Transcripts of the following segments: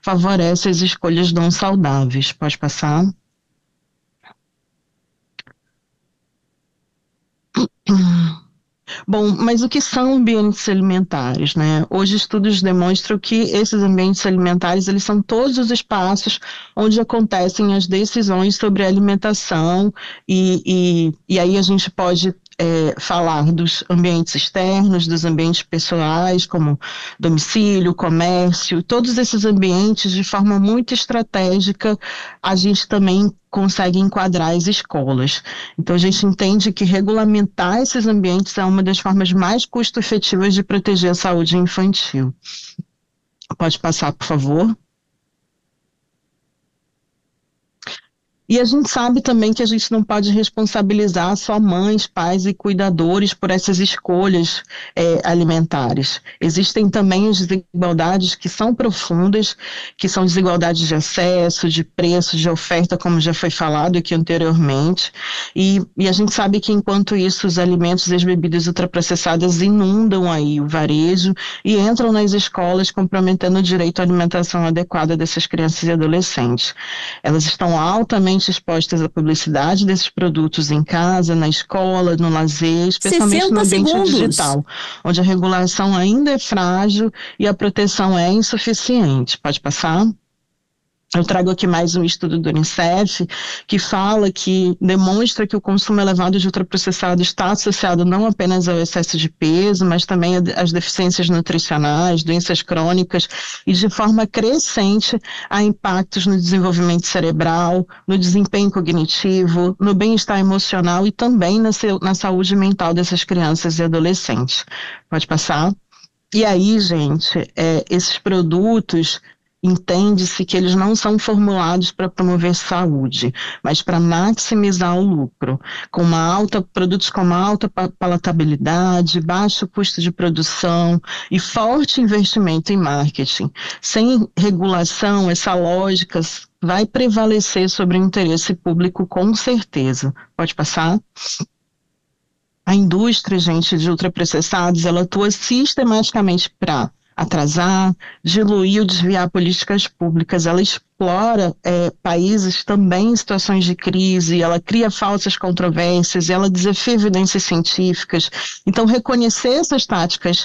favorece as escolhas não saudáveis. Pode passar? Bom, mas o que são ambientes alimentares, né? Hoje estudos demonstram que esses ambientes alimentares, eles são todos os espaços onde acontecem as decisões sobre a alimentação e aí a gente pode falar dos ambientes externos, dos ambientes pessoais, como domicílio, comércio, todos esses ambientes, de forma muito estratégica, a gente também consegue enquadrar as escolas. Então, a gente entende que regulamentar esses ambientes é uma das formas mais custo-efetivas de proteger a saúde infantil. Pode passar, por favor? E a gente sabe também que a gente não pode responsabilizar só mães, pais e cuidadores por essas escolhas alimentares. Existem também as desigualdades que são profundas, que são desigualdades de acesso, de preço, de oferta, como já foi falado aqui anteriormente. E a gente sabe que enquanto isso, os alimentos e as bebidas ultraprocessadas inundam aí o varejo e entram nas escolas, comprometendo o direito à alimentação adequada dessas crianças e adolescentes. Elas estão altamente expostas à publicidade desses produtos em casa, na escola, no lazer, especialmente no 60 ambiente segundos. digital, onde a regulação ainda é frágil e a proteção é insuficiente. Pode passar? Eu trago aqui mais um estudo do Unicef que fala que demonstra que o consumo elevado de ultraprocessados está associado não apenas ao excesso de peso, mas também às deficiências nutricionais, doenças crônicas e de forma crescente a impactos no desenvolvimento cerebral, no desempenho cognitivo, no bem-estar emocional e também na saúde mental dessas crianças e adolescentes. Pode passar? E aí, gente, esses produtos, entende-se que eles não são formulados para promover saúde, mas para maximizar o lucro, produtos com uma alta palatabilidade, baixo custo de produção e forte investimento em marketing. Sem regulação, essa lógica vai prevalecer sobre o interesse público com certeza. Pode passar? A indústria, gente, de ultraprocessados, ela atua sistematicamente para atrasar, diluir ou desviar políticas públicas. Ela explora países também em situações de crise, ela cria falsas controvérsias, ela desafia evidências científicas. Então, reconhecer essas táticas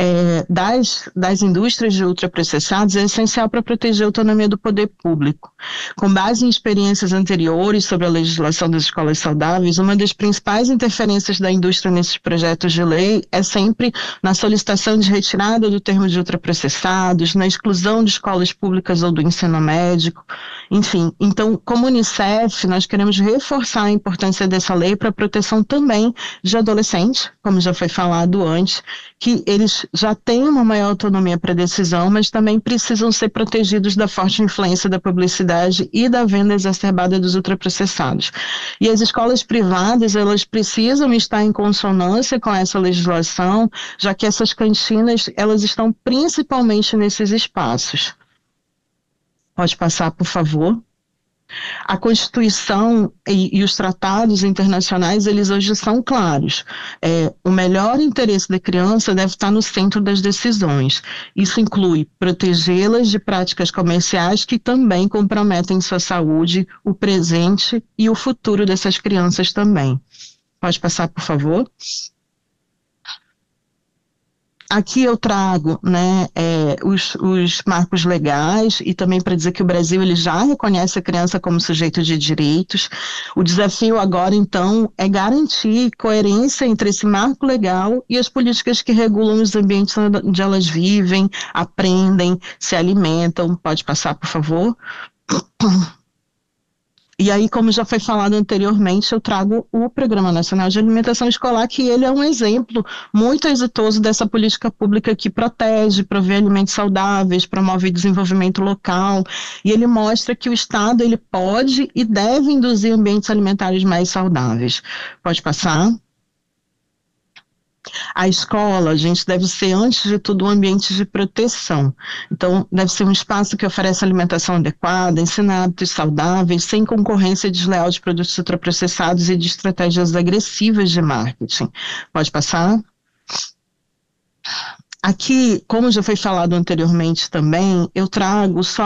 das indústrias de ultraprocessados é essencial para proteger a autonomia do poder público. Com base em experiências anteriores sobre a legislação das escolas saudáveis, uma das principais interferências da indústria nesses projetos de lei é sempre na solicitação de retirada do termo de ultraprocessados, na exclusão de escolas públicas ou do ensino médico, enfim. Então, como Unicef, nós queremos reforçar a importância dessa lei para a proteção também de adolescentes, como já foi falado antes, que eles já têm uma maior autonomia para decisão, mas também precisam ser protegidos da forte influência da publicidade e da venda exacerbada dos ultraprocessados. E as escolas privadas, elas precisam estar em consonância com essa legislação, já que essas cantinas, elas estão principalmente nesses espaços. Pode passar, por favor? A Constituição e os tratados internacionais, eles hoje são claros. O melhor interesse da criança deve estar no centro das decisões. Isso inclui protegê-las de práticas comerciais que também comprometem sua saúde, o presente e o futuro dessas crianças também. Pode passar, por favor? Aqui eu trago, né, os marcos legais e também para dizer que o Brasil ele já reconhece a criança como sujeito de direitos. O desafio agora, então, é garantir coerência entre esse marco legal e as políticas que regulam os ambientes onde elas vivem, aprendem, se alimentam. Pode passar, por favor? E aí, como já foi falado anteriormente, eu trago o Programa Nacional de Alimentação Escolar, que ele é um exemplo muito exitoso dessa política pública que protege, provê alimentos saudáveis, promove desenvolvimento local, e ele mostra que o Estado ele pode e deve induzir ambientes alimentares mais saudáveis. Pode passar? A escola, a gente deve ser, antes de tudo, um ambiente de proteção. Então, deve ser um espaço que oferece alimentação adequada, ensina hábitos saudáveis, sem concorrência desleal de produtos ultraprocessados e de estratégias agressivas de marketing. Pode passar? Aqui, como já foi falado anteriormente também, eu trago só